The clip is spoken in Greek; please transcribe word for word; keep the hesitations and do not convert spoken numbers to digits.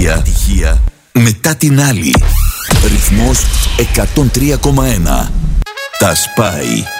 επιτυχία μετά την άλλη. Ρυθμός εκατόν τρία κόμμα ένα. Τα σπάει.